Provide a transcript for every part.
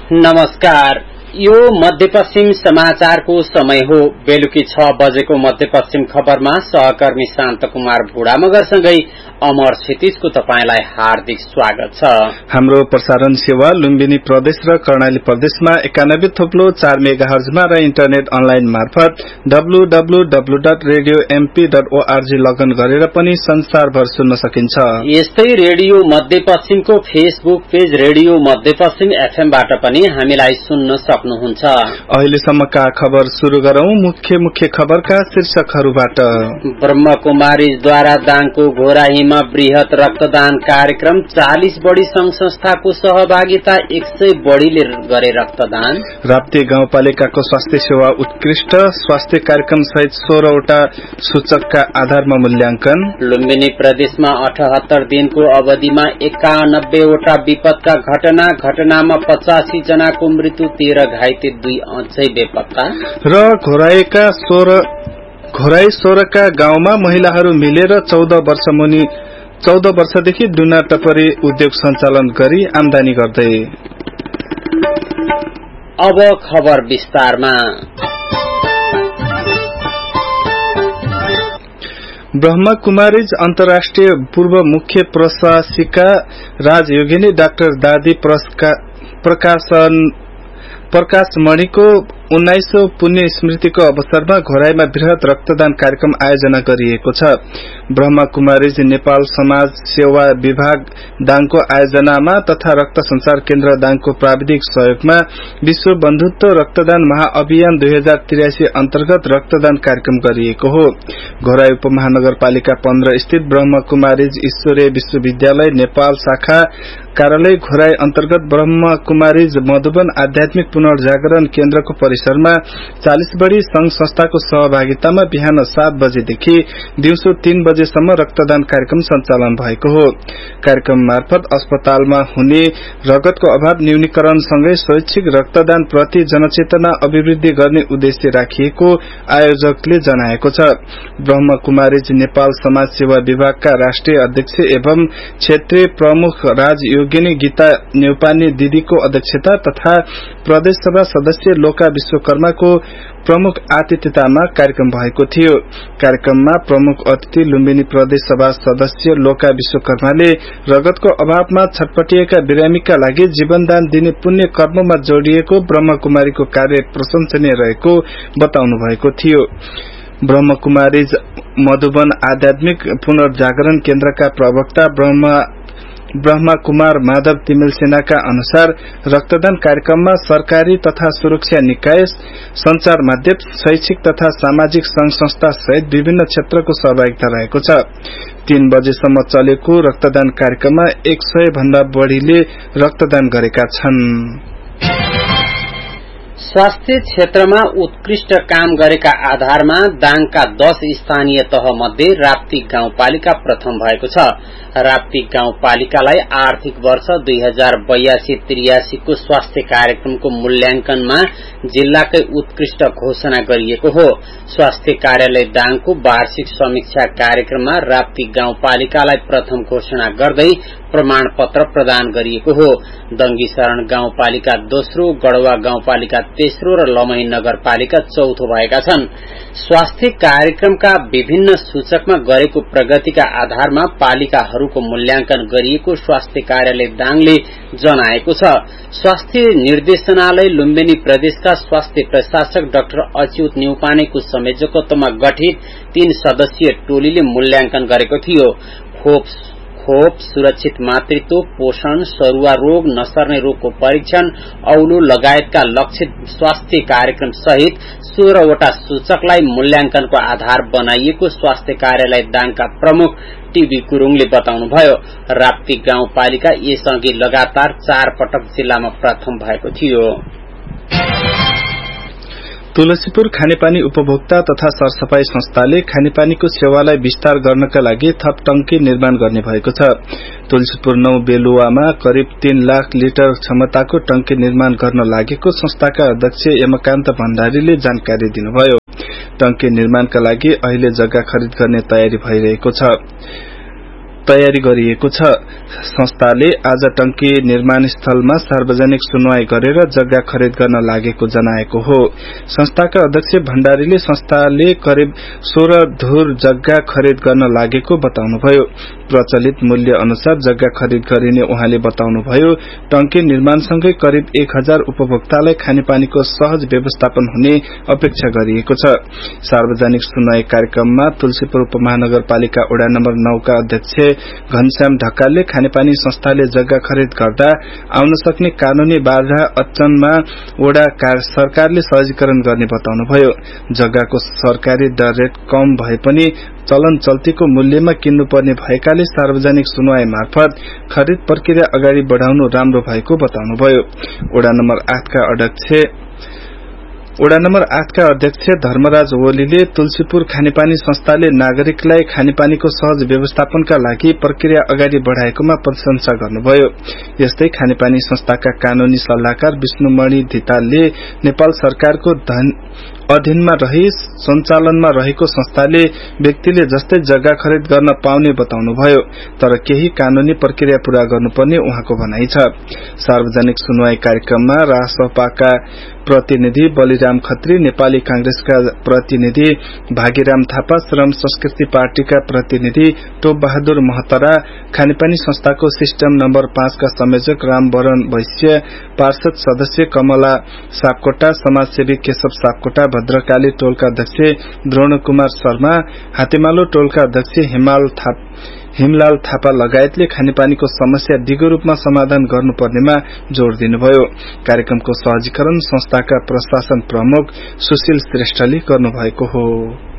नमस्कार, यो मध्यपश्चिम समाचारको समय हो। बेलुकी 6 बजेको मध्यपश्चिम खबरमा सहकर्मी शान्त कुमार भुडा मगरसँगै अमर क्षितिजको तपाईंलाई हार्दिक स्वागत छ। हाम्रो प्रसारण सेवा लुम्बिनी प्रदेश र कर्णाली प्रदेशमा 91.4 मेगाहर्जमा र इन्टरनेट अनलाइन मार्फत www.radiomp.org लगन गरेर पनि संसारभर सुन्न सकिन्छ। यस्तै रेडियो मध्यपश्चिमको फेसबुक पेज रेडियो मध्यपश्चिम एफएमबाट पनि हामीलाई सुन्न सक्नुहुन्छ। अहिलेसम्मका खबर शुरू गरौं। मुख्य खबरका शीर्षकहरूबाट। ब्रह्मकुमारीद्वारा दाङको घोराहीमा बृहत रक्तदान कार्यक्रम, 40 बढी संघ संस्थाको सहभागिता, 100 बढीले गरे रक्तदान। राप्ती गाउँपालिकाको स्वास्थ्य सेवा उत्कृष्ट, स्वास्थ्य कार्यक्रम सहित 16 वटा सूचकका आधारमा मूल्याङ्कन। लुम्बिनी प्रदेशमा 78 दिनको अवधिमा 91 वटा विपदका घटनामा 85 जनाको मृत्यु, 13 घाइते, 2 अझै बेपत्ता। र घोराई 16 गाउँमा महिलाहरू मिलेर 14 वर्षदेखि डुना टपरी उद्योग सञ्चालन गरी आमदानी गर्दै। अब खबर विस्तारमा। ब्रह्मकुमारीज अन्तर्राष्ट्रिय पूर्व मुख्य प्रशासिका राजयोगिनी डाक्टर दादी प्रकाशमणिको 1900 पुण्य स्मृतिको अवसरमा घोराईमा बृहत रक्तदान कार्यक्रम आयोजना गरिएको छ। ब्रह्मकुमारीज नेपाल समाज सेवा विभाग दाङको आयोजनामा तथा रक्त संचार केन्द्र दाङको प्राविधिक सहयोगमा विश्व बन्धुत्व रक्तदान महाअभियान 2083 अन्तर्गत रक्तदान कार्यक्रम गरिएको हो। घोराई उपमहानगरपालिका 15 स्थित ब्रह्मकुमारीज ईश्वरीय विश्वविद्यालय नेपाल शाखा कार्यालय घोराई अन्तर्गत ब्रह्मकुमारीज मधुबन आध्यात्मिक पुनर्जागरण केन्द्रको परिसरमा 40 बढी संघ संस्थाको सहभागितामा बिहान 7 बजेदेखि दिउँसो 3 बजेसम्म रक्तदान कार्यक्रम सञ्चालन भएको हो। कार्यक्रम मार्फत अस्पतालमा हुने रगतको अभाव न्यूनीकरणसँगै स्वैच्छिक रक्तदान प्रति जनचेतना अभिवृद्धि गर्ने उद्देश्य राखिएको आयोजकले जनाएको छ। ब्रह्मकुमारीज नेपाल समाज सेवा विभागका राष्ट्रिय अध्यक्ष एवं क्षेत्रीय प्रमुख राजयोगिनी गीता न्यौपाने दिदीको अध्यक्षता तथा प्रदेश सभा सदस्य लोका विश्वकर्माको प्रमुख आतिथ्यतामा कार्यक्रम भएको थियो। कार्यक्रममा प्रमुख अतिथि लुम्बिनी प्रदेश सभा सदस्य लोका विश्वकर्माले रगतको अभावमा छटपटिएका बिरामीका लागि जीवनदान दिने पुण्य कर्ममा जोडिएको ब्रह्मकुमारीको कार्य प्रशंसनीय रहेको बताउनु भएको थियो। ब्रह्मकुमारीज मधुबन आध्यात्मिक पुनर्जागरण केन्द्रका प्रवक्ता ब्रह्मा कुमार माधव तिमिल सेनाका अनुसार रक्तदान कार्यक्रममा सरकारी तथा सुरक्षा निकाय, संचार माध्यम, शैक्षिक तथा सामाजिक संघ संस्था सहित विभिन्न क्षेत्रको सहभागिता रहेको छ। 3 बजेसम्म चलेको रक्तदान कार्यक्रममा 100 भन्दा बढ़ीले रक्तदान गरेका छन्। स्वास्थ्य क्षेत्रमा उत्कृष्ट काम गरेका आधारमा दाङका 10 स्थानीय तह मध्ये राप्ती गाउँपालिका प्रथम भएको छ। राप्ती गाउँपालिकालाई आर्थिक वर्ष 2082-83 को स्वास्थ्य कार्यक्रमको मूल्याङ्कनमा जिल्लाकै उत्कृष्ट घोषणा गरिएको हो। स्वास्थ्य कार्यालय दाङको वार्षिक समीक्षा कार्यक्रममा राप्ती गाउँपालिकालाई प्रथम घोषणा गर्दै प्रमाण पत्र प्रदान गरिएको हो। दंगी शरण गाउँपालिका दोस्रो, गढ़वा गाउँपालिका तेस्रो र लमही नगरपालिका चौथो भएका छन्। स्वास्थ्य कार्यक्रमका विभिन्न सूचकमा गरेको प्रगतिका आधारमा पालिकाहरूको मूल्याङ्कन गरिएको स्वास्थ्य कार्यालय दाङले जनाएको छ। स्वास्थ्य निर्देशनालय लुम्बिनी प्रदेशका स्वास्थ्य प्रशासक डाक्टर अच्युत न्यौपानेको संयोजकत्वमा गठित 3 सदस्यीय टोलीले मूल्याङ्कन गरेको थियो। खोप, सुरक्षित मातृत्व, पोषण, सरुवा रोग, नसर्ने रोगको परीक्षण, औलो लगायतका लक्षित स्वास्थ्य कार्यक्रम सहित 16 वटा सूचकलाई मूल्याङ्कनको आधार बनाइएको स्वास्थ्य कार्यालय दाङका प्रमुख टीबी गुरुङले बताउनुभयो। राप्ती गाउँपालिका यसअघि लगातार 4 पटक जिल्लामा प्रथम भएको थियो। तुलसीपुर खानेपानी उपभोक्ता तथा सरसफाई संस्थाले खानेपानीको सेवालाई विस्तार गर्नका लागि थप टंकी निर्माण गर्ने भएको छ। तुलसीपुर 9 बेलुवामा करिब 3 लाख लिटर क्षमताको टंकी निर्माण गर्न लागेको संस्थाका अध्यक्ष यमकान्त भण्डारीले जानकारी दिनुभयो। टंकी निर्माणका लागि अहिले जग्गा खरिद गर्ने तयारी भइरहेको छ। तयारी गरिएको छ। संस्थाले आज टंकी निर्माण स्थलमा सार्वजनिक सुनवाई गरेर जग्गा खरिद गर्न लागेको जनाएको हो। संस्थाका अध्यक्ष भण्डारीले संस्थाले करिब 16 धुर जग्गा खरिद गर्न लागेको बताउनुभयो। प्रचलित मूल्य अनुसार जग्गा खरिद गरिने उहाँले बताउनुभयो। टंकी निर्माणसँगै करिब 1000 उपभोक्तालाई खानेपानीको सहज व्यवस्थापन हुने अपेक्षा गरिएको छ। सार्वजनिक सुनवाई कार्यक्रममा तुलसीपुर उपमहानगरपालिका वडा नम्बर 9 का अध्यक्ष घनश्याम ढकालले खानेपानी संस्थाले जग्गा खरिद गर्दा आउन सक्ने कानूनी बाधा अचनमा वडा सरकारले सहजीकरण गर्ने बताउनुभयो। जग्गाको सरकारी दर रेट कम भए पनि चलन चल्तीको मूल्यमा किन्नुपर्ने भएकाले सार्वजनिक सुनवाई मार्फत खरिद प्रक्रिया अगाडि बढ़ाउनु राम्रो भएको बताउनुभयो। वडा नम्बर 8 का अध्यक्ष धर्मराज ओलीले तुलसीपुर खानेपानी संस्थाले नागरिकलाई खानेपानीको सहज व्यवस्थापनका लागि प्रक्रिया अगाडि बढ़ाएकोमा प्रशंसा गर्नुभयो। यस्तै खानेपानी संस्थाका कानूनी सल्लाहकार विष्णुमणि धितालले नेपाल सरकारको अधीनमा रही सञ्चालनमा रहेको संस्थाले व्यक्तिले जस्तै जग्गा खरिद गर्न पाउने बताउनुभयो। तर केही कानूनी प्रक्रिया पूरा गर्नुपर्ने उहाँको भनाइ छ। सार्वजनिक सुनवाई कार्यक्रममा रासपाका प्रतिनिधि बलिराम खत्री, नेपाली कांग्रेसका प्रतिनिधि भागीराम थापा, श्रम संस्कृति पार्टीका प्रतिनिधि टोप बहादुर महतरा, खानेपानी संस्थाको सिस्टम नम्बर 5 का संयोजक रामवरण वैश्य, पार्षद सदस्य कमला सापकोटा, समाजसेवी केशव सापकोटा, भद्रकाली टोलका अध्यक्ष द्रोण कुमार शर्मा, हातेमालो टोलका अध्यक्ष हिमलाल थापा लगायतले खानेपानीको समस्या दिगो रूपमा समाधान गर्नुपर्नेमा जोड़ दिनुभयो। कार्यक्रमको सहजीकरण संस्थाका प्रशासन प्रमुख सुशील श्रेष्ठले गर्नुभएको हो।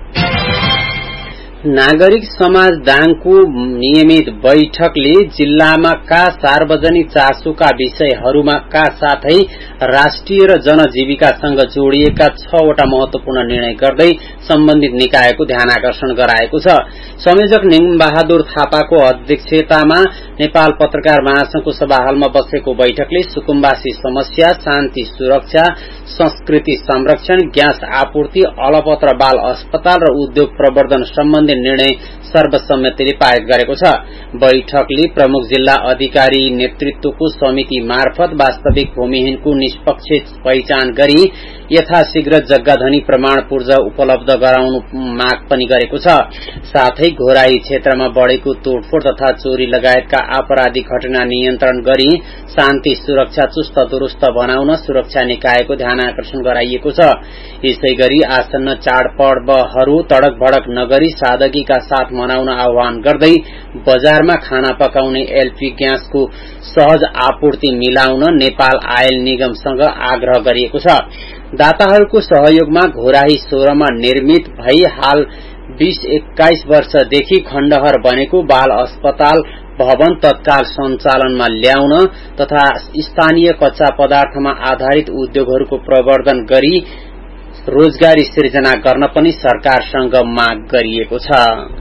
नागरिक समाज दाङको नियमित बैठकले जिल्लामा का सार्वजनिक चासोका विषयहरूमा का साथै राष्ट्रिय र जनजीविकासँग जोडिएका 6 वटा महत्वपूर्ण निर्णय गर्दै सम्बन्धित निकायको ध्यानाकर्षण गराएको छ। संयोजक निम बहादुर थापाको अध्यक्षतामा नेपाल पत्रकार महासंघको सभा हलमा बसेको बैठकले सुकुम्बासी समस्या, शान्ति सुरक्षा, संस्कृति संरक्षण, ग्यास आपूर्ति, अलपत्र बाल अस्पताल र उद्योग प्रवर्धन सम्बन्धी निर्णय सर्वसम्मतिले पारित गरेको छ। बैठकले प्रमुख जिल्ला अधिकारी नेतृत्वको समिति मार्फत वास्तविक भूमिहीनको निष्पक्ष पहिचान गरी यथाशीघ्र जग्गाधनी प्रमाण पूर्जा उपलब्ध गराउनु माग पनि गरेको छ। साथै घोराई क्षेत्रमा बढ़ेको तोडफोड तथा चोरी लगायतका आपराधिक घटना नियन्त्रण गरी शान्ति सुरक्षा चुस्त दुरुस्त बनाउन सुरक्षा निकायको ध्यानाकर्षण गराइएको छ। यसैगरी आसन्न चाडपर्वहरू तडक भडक नगरी सादगीका साथ मनाउन आह्वान गर्दै बजारमा खाना पकाउने एलपी ग्यासको सहज आपूर्ति मिलाउन नेपाल आयल निगमसँग आग्रह गरिएको छ। दाताहरूको सहयोगमा घोराही 16 मा निर्मित भई हाल 20-21 वर्षदेखि खण्डहर बनेको बाल अस्पताल भवन तत्काल सञ्चालनमा ल्याउन तथा स्थानीय कच्चा पदार्थमा आधारित उद्योगहरूको प्रवर्धन गरी रोजगारी सिर्जना गर्न पनि सरकारसँग माग गरिएको छ।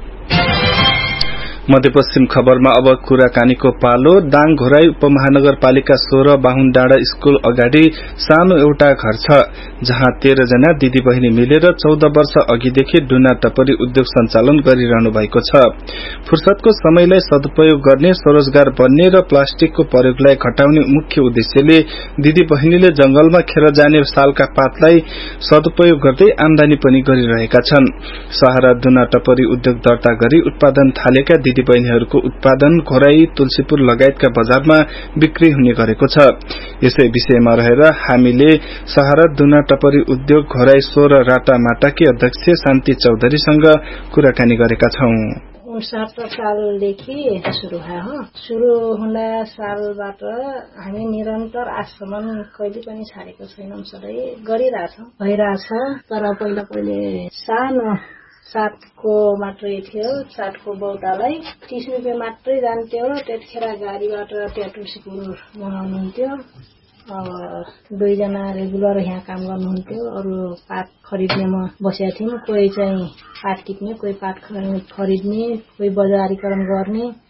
मध्यपश्चिम खबरमा अब कुराकानीको पालो। दाङ घोराई उपमहानगरपालिका 16 बाहुन डाँडा स्कूल अगाडि सानो एउटा घर छ जहाँ 13 जना दिदी बहिनी मिलेर 14 वर्ष अघिदेखि डुना टपरी उद्योग सञ्चालन गरिरहनु भएको छ। फुर्सदको समयलाई सदुपयोग गर्ने, स्वरोजगार बन्ने र प्लास्टिकको प्रयोगलाई घटाउने मुख्य उद्देश्यले दिदी बहिनीले जंगलमा खेर जाने सालका पातलाई सदुपयोग गर्दै आमदानी पनि गरिरहेका छन्। सहारा डुना टपरी उद्योग दर्ता गरी उत्पादन थालेका दिदी बहिनीहरूको उत्पादन घोराई, तुलसीपुर लगायतका बजारमा बिक्री हुने गरेको छ। यसै विषयमा रहेर हामीले सहारा डुना टपरी उद्योग घोराई 16 राटा माटाकी अध्यक्ष शान्ति चौधरीसँग कुराकानी गरेका छौं। 59 सालदेखि सुरु भयो। सुरु हुँदा सालबाट हामी निरन्तर आजसम्म कहिले पनि छाडेको छैनौं, सधैँ गरिरहेछौं, भइरहेछ। तर पहिले सानो सातको मात्रै थियो। सातको बौतालाई 30 रुपियाँ मात्रै जान्थ्यो। त्यतिखेर गाडीबाट त्यहाँ तुलसीपुर बनाउनुहुन्थ्यो। 2 जना रेगुलर यहाँ काम गर्नुहुन्थ्यो। अरू पात खरिद्नेमा बसेका थियौं। कोही चाहिँ पात टिप्ने, कोही पात खरिद्ने, कोही बजारीकरण गर्ने,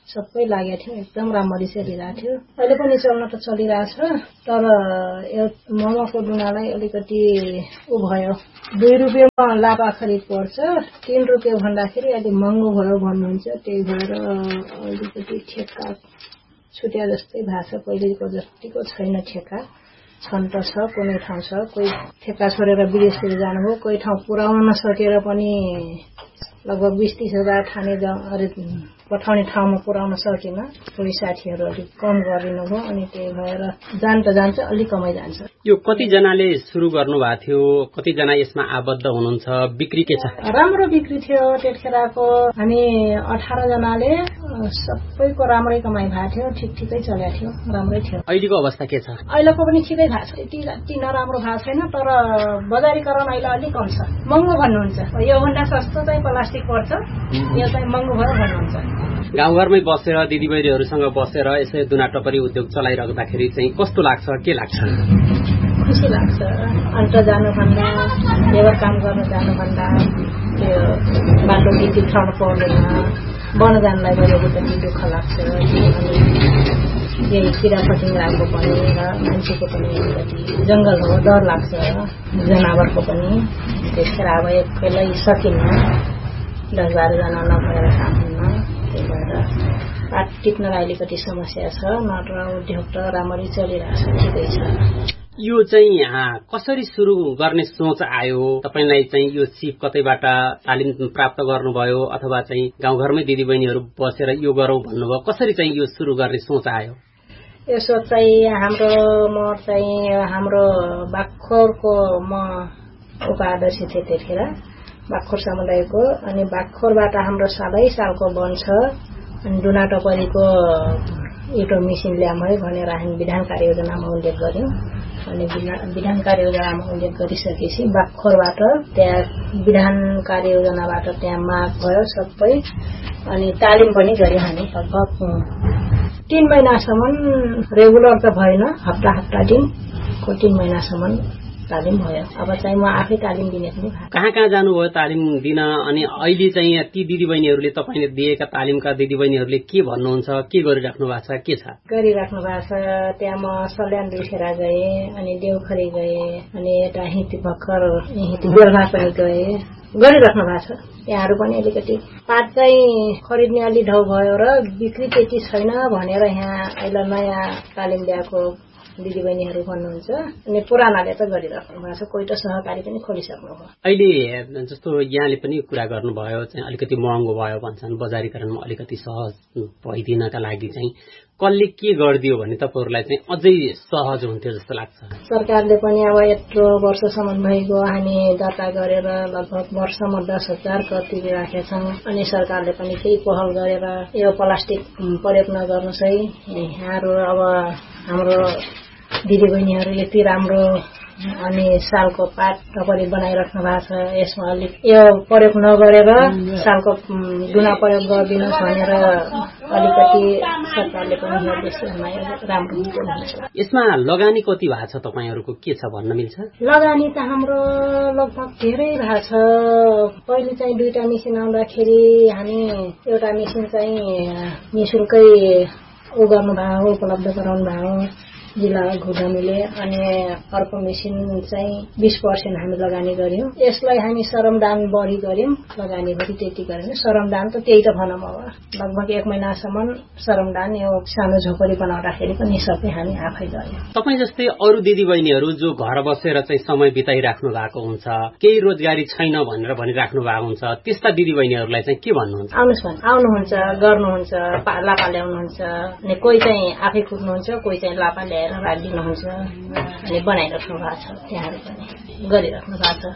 सबै लागेको थियो, एकदम राम्ररी चलिरहेको थियो। अहिले पनि चल्न त चलिरहेछ, तर यो मोमोको दुनालाई अलिकति उ भयो, 2 रुपियाँमा लापा खरिद पर्छ, 3 रुपियाँ भन्दाखेरि अलि महँगो भयो भन्नुहुन्छ। त्यही भएर अलिकति ठेक्का छुट्या जस्तै भएको छ, पहिलेको जतिको छैन ठेक्का। छन् त छ, कुनै ठाउँ छ, कोही ठेक्का छोडेर विदेशतिर जानुभयो, कोही ठाउँ पुर्याउन सकेर पनि लगभग 20-30 हजार पठाउने ठाउँमा पुर्याउन सकेन। कोही साथीहरू अलिक कम गरिदिनुभयो, अनि त्यही भएर जान्छ अलिक कमै जान्छ। यो कतिजनाले सुरु गर्नु भएको थियो, कतिजना यसमा आबद्ध हुनुहुन्छ, बिक्री के छ? राम्रो बिक्री थियो त्यतिखेरको। हामी 18 जनाले सबैको राम्रै कमाइ भएको थियो, ठिकै चलेको थियो, राम्रै थियो। अहिलेको अवस्था के छ? अहिलेको पनि ठिकै भएको छ, यति नराम्रो भएको छैन, तर बजारीकरण अहिले अलिक कम छ। महँगो भन्नुहुन्छ, योभन्दा सस्तो चाहिँ प्लास्टिक पर्छ, यो चाहिँ महँगो भयो भन्नुहुन्छ। गाउँघरमै बसेर दिदीबहिनीहरूसँग बसेर यसै दुना टपरी उद्योग चलाइराख्दाखेरि चाहिँ कस्तो लाग्छ, के लाग्छ? खुसी लाग्छ। अन्त जानुभन्दा, लेबर काम गर्न जानुभन्दा त्यो बाटो बिती खानु पर्दैन, वन जानलाई गरेको पनि दुःख लाग्छ। यही किरा फटिङ्ग्राको पनि र मान्छेको पनि अलिकति जङ्गल हो, डर लाग्छ जनावरको पनि। त्यसखेर अब एक्लै सकिन्न, 10-12 जना नभएर काम हुन्न, त्यही भएर पाट टिप्न अलिकति समस्या छ। नत्र उद्योग त राम्ररी चलिरहेछ, ठिकै छ। यो चाहिँ कसरी सुरु गर्ने सोच आयो तपाईलाई? चाहिँ यो सिप कतैबाट तालिम प्राप्त गर्नुभयो अथवा चाहिँ गाउँघरमै दिदीबहिनीहरू बसेर यो गरौँ भन्नुभयो? कसरी चाहिँ यो सुरु गर्ने सोच आयो? यो सोच चाहिँ हाम्रो बाख्खोरको म उपाध्यक्ष थिएँ त्यतिखेर, बाख्खोर समुदायको। अनि बाख्खोरबाट हाम्रो सालको बन्छ, अनि दुना टपरीको एउटा मेसिन ल्याउँ भनेर हामी विधान कार्ययोजनामा उल्लेख गर्यौं। अनि विधान कार्ययोजनामा उल्लेख गरिसकेपछि बाख्खोरबाट त्यहाँ विधान कार्ययोजनाबाट त्यहाँ माग भयो सबै, अनि तालिम पनि गर्यौं हामी। लगभग 3 महिनासम्म रेगुलर त भएन, हप्ता दिनको 3 महिनासम्म तालिम भयो। अब चाहिँ म आफै तालिम दिने पनि भयो। कहाँ जानुभयो तालिम दिन? अनि अहिले चाहिँ ती दिदीबहिनीहरूले तपाईले दिएका तालिमका दिदीबहिनीहरूले के भन्नुहुन्छ, के गरिराख्नु भएको छ, के छ गरिराख्नु भएको छ? त्यहाँ म सल्यान दुखेरा गए, अनि देउखरी गए, अनि यता हिती भर्खर बेलमा पनि गए, गरिराख्नु भएको छ। यहाँहरू पनि अलिकति पात चाहिँ खरिद्ने अलि ढौ भयो र बिक्री त्यति छैन भनेर यहाँ अहिले नयाँ तालिम ल्याएको दिदीबहिनीहरू भन्नुहुन्छ। अनि पुरानाले त गरिराख्नु भएको छ, कोही त सहकारी पनि खोलिसक्नु भयो। अहिले जस्तो यहाँले पनि कुरा गर्नुभयो चाहिँ अलिकति महँगो भयो भन्छन्, बजारीकरणमा अलिकति सहज भइदिनका लागि चाहिँ कसले के गरिदियो भने तपाईहरुलाई चाहिँ अझै सहज हुन्थ्यो जस्तो लाग्छ? सरकारले पनि अब यत्रो वर्षसम्म भइगयो, हामी दर्ता गरेर लगभग वर्षमा 10,000 कति राखेका छौं। अनि सरकारले पनि केही पहल गरेर यो प्लास्टिक प्रयोग नगर्नुस् है, यहाँहरु अब हाम्रो दिदीबहिनीहरु यति राम्रो अनि सालको पात टपरी बनाइराख्नु भएको छ, यसमा अलिक यो प्रयोग नगरेर सालको दुना प्रयोग गरिदिनुस् भनेर अलिकति सरकारले पनि निर्देश राम्रो हुन्छ। यसमा लगानी कति भएको छ तपाईहरुको, के छ भन्न मिल्छ? लगानी त हाम्रो लगभग धेरै भएको छ। पहिले चाहिँ 2टा मेसिन आउँदाखेरि हामी एउटा मेसिन चाहिँ निशुल्कै गर्नु भएको, उपलब्ध गराउनु भएको जिल्ला घुडमीले, अनि अर्को मेसिन चाहिँ 20% हामी लगानी गर्यौं। यसलाई हामी श्रमदान बढी गर्यौं, लगानी बढी त्यति गरेन। श्रमदान त त्यही त भनौं, अब लगभग 1 महिनासम्म श्रमदान यो सानो झोपडी बनाउँदाखेरि पनि सबै हामी आफै गर्यौं। तपाई जस्तै अरु दिदीबहिनीहरु जो घर बसेर चाहिँ समय बिताइराख्नु भएको हुन्छ, केही रोजगारी छैन भनेर भनिराख्नु भएको हुन्छ, त्यस्ता दिदीबहिनीहरुलाई चाहिँ के भन्नुहुन्छ? आउनुहुन्छ, गर्नुहुन्छ, लापा ल्याउनुहुन्छ, अनि कोही चाहिँ आफै कुट्नुहुन्छ, कोही चाहिँ लापा ल्याएर राखिदिनुहुन्छ, अनि बनाइराख्नु भएको छ, त्यहाँहरु पनि गरिराख्नु भएको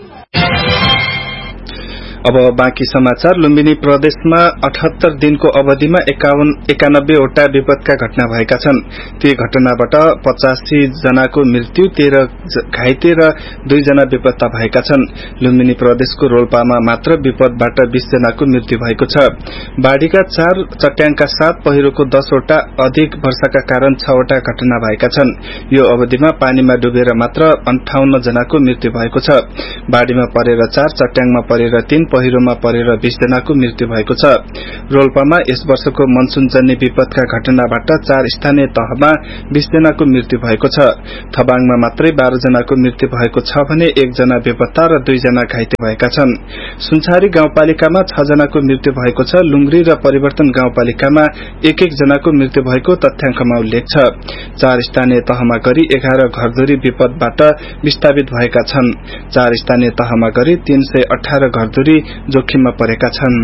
छ। अब बाँकी समाचार। लुम्बिनी प्रदेशमा 78 दिनको अवधिमा 91 वटा विपदका घटना भएका छन्। ती घटनाबाट 85 जनाको मृत्यु, 13 घाइते र 2 जना बेपत्ता भएका छन्। लुम्बिनी प्रदेशको रोल्पामा मात्र विपदबाट 20 जनाको मृत्यु भएको छ। बाढ़ीका 4, चट्याङका 7, पहिरोको 10 वटा, अधिक वर्षाका कारण 6 वटा घटना भएका छन्। यो अवधिमा पानीमा डुबेर मात्र 58 जनाको मृत्यु भएको छ। बाढ़ीमा परेर 4, चट्याङमा परेर 3, पहिरोमा परेर 20 जनाको मृत्यु भएको छ। रोल्पामा यस वर्षको मनसूनजन्य विपदका घटनाबाट 4 स्थानीय तहमा 20 जनाको मृत्यु भएको छ। थबाङमा मात्रै 12 जनाको मृत्यु भएको छ भने 1 जना बेपत्ता र 2 जना घाइते भएका छन्। सुनछारी गाउँपालिकामा 6 जनाको मृत्यु भएको छ। लुंग्री र परिवर्तन गाउँपालिकामा 1-1 जनाको मृत्यु भएको तथ्याङ्कमा उल्लेख छ। 4 स्थानीय तहमा गरी 11 घरधुरी विपदबाट विस्थापित भएका छन्। 4 स्थानीय तहमा गरी 318 घरधुरी जोखिममा परेका छन्।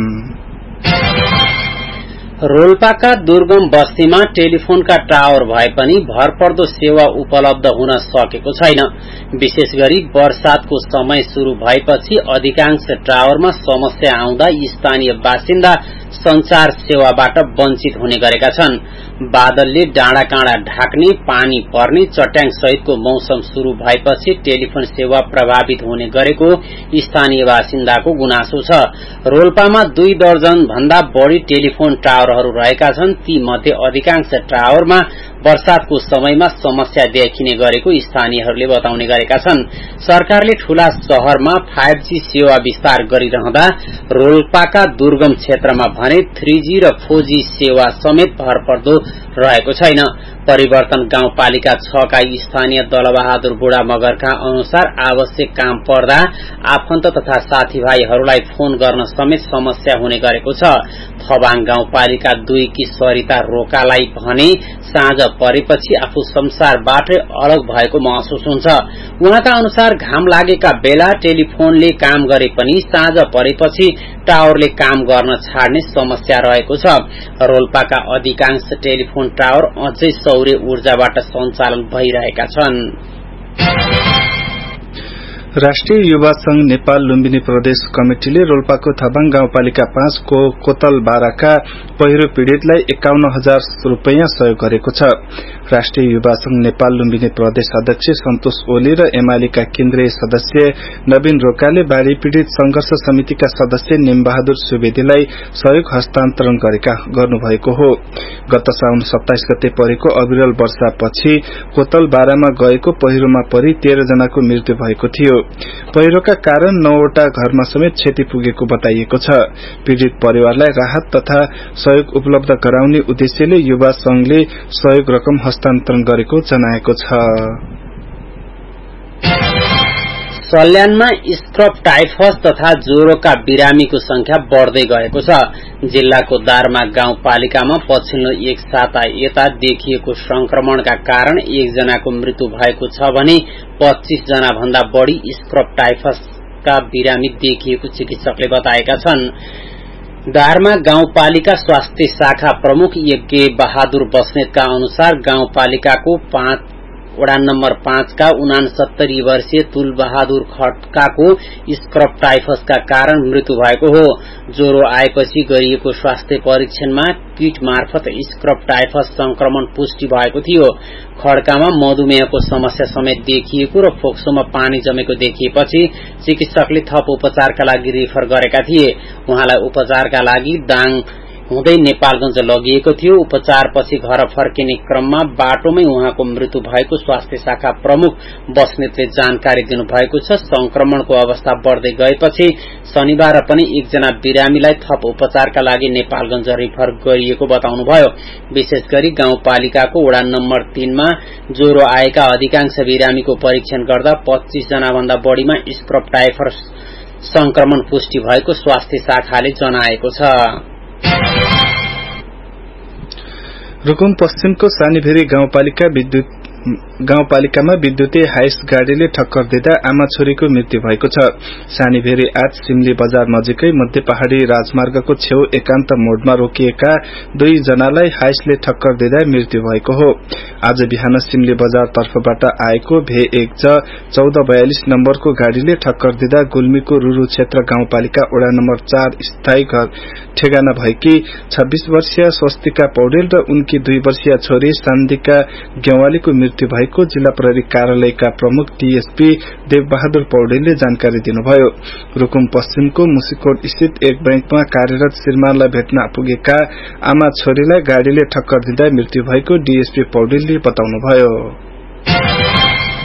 रोल्पाका दुर्गम बस्तीमा टेलिफोनका टावर भए पनि भरपर्दो सेवा उपलब्ध हुन सकेको छैन। विशेष गरी वर्षातको समय शुरू भएपछि अधिकांश टावरमा समस्या आउँदा स्थानीय बासिन्दा संचार सेवाबाट वञ्चित हुने गरेका छन्। बादलले डाँडाकाँडा ढाक्ने, पानी पर्ने, चट्याङ सहितको मौसम शुरू भएपछि टेलिफोन सेवा प्रभावित हुने गरेको स्थानीय बासिन्दाको गुनासो छ। रोल्पामा 2 दर्जन भन्दा बढ़ी टेलिफोन टावरहरू रहेका छन्। ती मध्ये अधिकांश टावरमा वर्षातको समयमा समस्या देखिने गरेको स्थानीयहरूले बताउने गरेका छन्। सरकारले ठूला शहरमा 5G सेवा विस्तार गरिरहँदा रोल्पाका दुर्गम क्षेत्रमा भने 3G र 4G सेवा समेत भरपर्दो रहेको छैन। परिवर्तन गाउँपालिका 6 का स्थानीय दलबहादुर बुढा मगरका अनुसार आवश्यक काम पर्दा आफन्त तथा साथीभाइहरूलाई फोन गर्न समेत समस्या हुने गरेको छ। थबाङ गाउँपालिका 2 की सरिता रोकालाई भने साँझ परेपछि आफू संसारबाटै अलग भएको महसुस हुन्छ। उहाँका अनुसार घाम लागेका बेला टेलिफोनले काम गरे पनि साँझ परेपछि टावरले काम गर्न छाड्ने समस्या रहेको छ। रोल्पाका अधिकांश टेलिफोन टावर अझै सौर्य ऊर्जाबाट सञ्चालन भइरहेका छन्। राष्ट्रिय युवा संघ नेपाल लुम्बिनी प्रदेश कमिटिले रोल्पाको थबाङ गाउँपालिका 5 को कोतल बाराका पहिरो पीड़ितलाई 51,000 रूपैयाँ सहयोग गरेको छ। राष्ट्रिय युवा संघ नेपाल लुम्बिनी प्रदेश अध्यक्ष सन्तोष ओली र एमालेका केन्द्रीय सदस्य नवीन रोकाले बाढ़ी पीड़ित संघर्ष समितिका सदस्य निमबहादुर सुवेदीलाई सहयोग हस्तान्तरण गर्नुभएको हो। गत साउन 27 गते परेको अविरल वर्षापछि कोतल बारामा गएको पहिरोमा परि 13 जनाको मृत्यु भएको थियो। पहिरोका कारण 9 वटा घरमा समेत क्षति पुगेको बताइएको छ। पीड़ित परिवारलाई राहत तथा सहयोग उपलब्ध गराउने उद्देश्यले युवा संघले सहयोग रकम हस्तान्तरण गरेको जनाएको छ। सल्यानमा स्क्रब टाइफस तथा ज्वरोका बिरामीको संख्या बढ़दै गएको छ। जिल्लाको दारमा गाउँपालिकामा पछिल्लो 1 साता यता देखिएको संक्रमणका कारण 1 जनाको मृत्यु भएको छ भने 25 जना भन्दा बढ़ी स्क्रब टाइफसका बिरामी देखिएको चिकित्सकले बताएका छन्। दारमा गाउँपालिका स्वास्थ्य शाखा प्रमुख यज्ञ बहादुर बस्नेतका अनुसार गाउँपालिकाको वडा नम्बर 5 का 69 वर्षीय तुल बहादुर खड्काको स्क्रब टाइफसका कारण मृत्यु भएको हो। ज्वरो आएपछि गरिएको स्वास्थ्य परीक्षणमा किट मार्फत स्क्रब टाइफस संक्रमण पुष्टि भएको थियो। खड्कामा मधुमेहको समस्या समेत देखिएको र फोक्सोमा पानी जमेको देखिएपछि चिकित्सकले थप उपचारका लागि रेफर गरेका थिए। उहाँलाई उपचारका लागि दाङ हुँदै नेपालगञ्ज लगिएको थियो। उपचारपछि घर फर्किने क्रममा बाटोमै उहाँको मृत्यु भएको स्वास्थ्य शाखा प्रमुख बस्नेतले जानकारी दिनुभएको छ। संक्रमणको अवस्था बढ़दै गएपछि शनिबार पनि 1 जना बिरामीलाई थप उपचारका लागि नेपालगञ्ज रेफर गरिएको बताउनुभयो। विशेष गरी गाउँपालिकाको वडा नम्बर 3 मा ज्वरो आएका अधिकांश बिरामीको परीक्षण गर्दा 25 जना भन्दा बढ़ीमा स्क्रब टाइफस संक्रमण पुष्टि भएको स्वास्थ्य शाखाले जनाएको छ। रुकुम पश्चिमको सानीभेरी गाउँपालिकामा विद्युतीय हाइस गाड़ीले ठक्कर दिँदा आमा छोरीको मृत्यु भएको छ। सानीभेरी 8 सिमली बजार नजिकै मध्य पहाड़ी राजमार्गको छेउ एकान्त मोडमा रोकिएका 2 जनालाई हाइसले ठक्कर दिँदा मृत्यु भएको हो। आज बिहान सिमली बजार तर्फबाट आएको भे1 1442 नम्बरको गाड़ीले ठक्कर दिँदा गुल्मीको रुरु क्षेत्र गाउँपालिका वडा नम्बर 4 स्थायी घर ठेगाना भएकी 26 वर्षीय स्वस्तिका पौडेल र उनकी 2 वर्षीय छोरी सान्दिका गेवालीको मृत्यु भएको जिल्ला प्रहरी कार्यालयका प्रमुख डीएसपी देवबहादुर पौडेलले जानकारी दिनुभयो। रुकुम पश्चिमको मुसिकोट स्थित एक बैंकमा कार्यरत श्रीमानलाई भेट्न पुगेका आमा छोरीलाई गाड़ीले ठक्कर दिँदा मृत्यु भएको डीएसपी पौडेलले बताउनुभयो।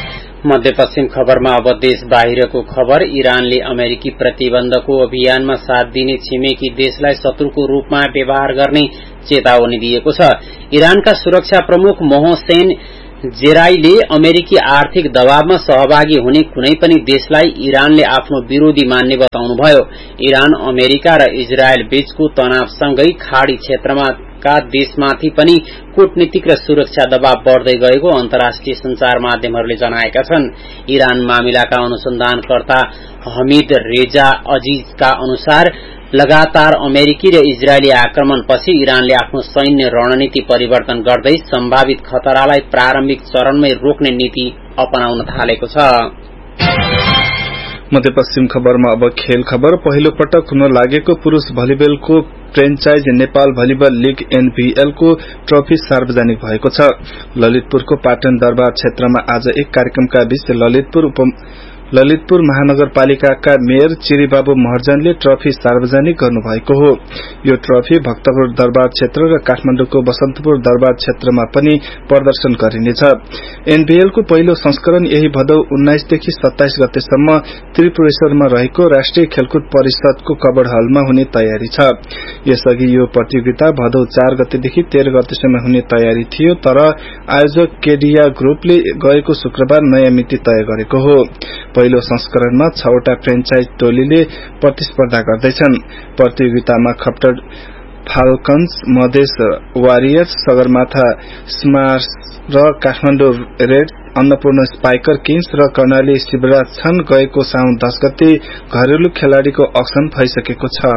मध्यपश्चिम खबरमा अब देश बाहिरको खबर। इरानले अमेरिकी प्रतिबन्धको अभियानमा साथ दिने छिमेकी देशलाई शत्रुको रूपमा व्यवहार गर्ने चेतावनी दिएको छ। इरानका सुरक्षा प्रमुख मोहसेन जेराईले अमेरिकी आर्थिक दबावमा सहभागी हुने कुनै पनि देशलाई इरानले आफ्नो विरोधी मान्ने बताउनुभयो। इरान, अमेरिका र इजरायल बीचको तनावसँगै खाड़ी क्षेत्रमा का देशमाथि पनि कूटनीतिक र सुरक्षा दबाव बढ़दै गएको अन्तर्राष्ट्रिय संचार माध्यमहरूले जनाएका छन्। इरान मामिलाका अनुसन्धानकर्ता हमिद रेजा अजीजका अनुसार लगातार अमेरिकी र इजरायली आक्रमणपछि इरानले आफ्नो सैन्य रणनीति परिवर्तन गर्दै सम्भावित खतरालाई प्रारम्भिक चरणमै रोक्ने नीति अपनाउन थालेको छ। मध्यपश्चिम खबरमा अब खेल खबर। पहिलो पटक हुन लागेको पुरूष भलिबलको franchise Nepal volleyball league NVL को ट्रफी सार्वजनिक भएको छ। ललितपुरको पाटन दरबार क्षेत्रमा आज एक कार्यक्रमका बीच ललितपुर महानगरपालिकाका मेयर चिरीबाबु महर्जनले ट्रफी सार्वजनिक गर्नुभएको हो। यो ट्रफी भक्तपुर दरबार क्षेत्र र काठमाडौँको बसन्तपुर दरबार क्षेत्रमा पनि प्रदर्शन गरिनेछ। एनभीएल को पहिलो संस्करण यही भदौ 19 देखि 27 गतेसम्म त्रिपुरेश्वरमा रहेको राष्ट्रिय खेलकुद परिषदको कबड हलमा हुने तयारी छ। यसअघि यो प्रतियोगिता भदौ 4 गतेदेखि 13 गतेसम्म हुने तयारी थियो, तर आयोजक केडिया ग्रुपले गएको शुक्रबार नयाँ मिति तय गरेको हो। पहिलो संस्करणमा 6 वटा फ्रेन्चाइज टोलीले प्रतिस्पर्धा गर्दैछन्। प्रतियोगितामा खप्टर falcons, Madhes warriors, Sagarmatha smarts र Kathmandu red, Annapurna spiker Kings र कर्णाली शिवराज छन्। गएको साउन 10 गते घरेलु खेलाड़ीको अक्सन भइसकेको छ।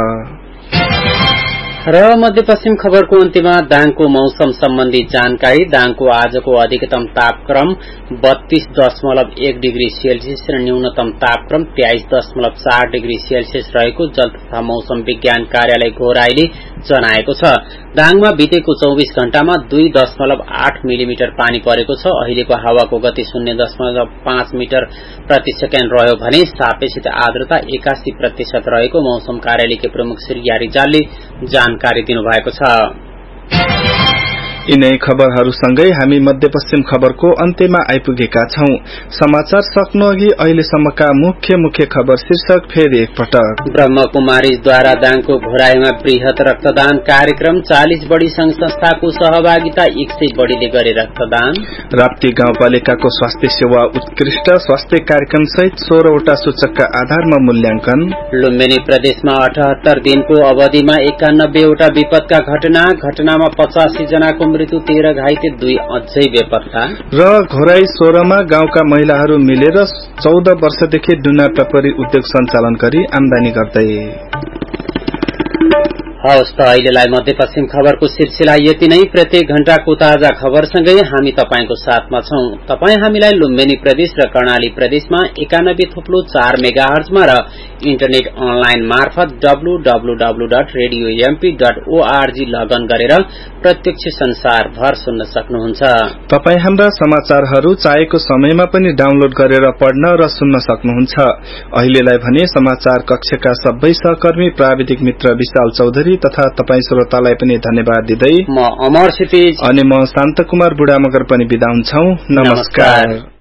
र मध्यपश्चिम खबरको अन्त्यमा दाङको मौसम सम्बन्धी जानकारी। दाङको आजको अधिकतम तापक्रम 32.1 डिग्री सेल्सियस र न्यूनतम तापक्रम 23.4 डिग्री सेल्सियस रहेको जल तथा मौसम विज्ञान कार्यालय घोराईले जनाएको छ। दाङमा बितेको 24 घण्टामा 2.8 मिलिमिटर पानी परेको छ। अहिलेको हावाको गति 0.5 मिटर प्रति सेकेन्ड रह्यो भने सापेक्षिक आर्द्रता 81% रहेको मौसम कार्यालयका प्रमुख श्री रिजालले जानकारी दिनुभएको छ। यिनै खबरहरूसँगै हामी मध्यपश्चिम खबरको अन्त्यमा आइपुगेका छौं। समाचार सक्नु अघि अहिलेसम्मका मुख्य खबर शीर्षक फेरि एकपटक। ब्रह्मकुमारीद्वारा दाङको घोराईमा वृहत रक्तदान कार्यक्रम। 40 बढी संघ संस्थाको सहभागिता, 100 बढीले गरे रक्तदान। राप्ती गाउँपालिकाको स्वास्थ्य सेवा उत्कृष्ट, स्वास्थ्य कार्यक्रम सहित 16 वटा सूचकका आधारमा मूल्याङ्कन। लुम्बिनी प्रदेशमा 78 दिनको अवधिमा 91 वटा विपदका घटनामा 85 जनाको मृत्यु, 13 घाइते, 2 अझै बेपत्ता। र घोराई 16 मा गाउँका महिलाहरू मिलेर 14 वर्षदेखि डुना टपरी उद्योग सञ्चालन गरी आमदानी गर्दै। हवस् त अहिलेलाई मध्यपश्चिम खबरको सिलसिला यति नै। प्रत्येक घण्टाको ताजा खबरसँगै हामी तपाईंको साथमा छौं। तपाई हामीलाई लुम्बिनी प्रदेश र कर्णाली प्रदेशमा 91.4 मेगाहर्जमा र इन्टरनेट अनलाइन मार्फत www.radiomp.org लगन गरेर प्रत्यक्ष संसारभर सुन्न सक्नुहुन्छ। तपाई हाम्रा समाचारहरू चाहेको समयमा पनि डाउनलोड गरेर पढ्न र सुन्न सक्नुहुन्छ। अहिलेलाई भने समाचार कक्षका सबै सहकर्मी प्राविधिक मित्र विशाल चौधरी तथा तपाई श्रोतालाई पनि धन्यवाद दिँदै म अमर क्षितिज अनि म शान्त कुमार बुढामगर पनि बिदा हुन्छौं। नमस्कार।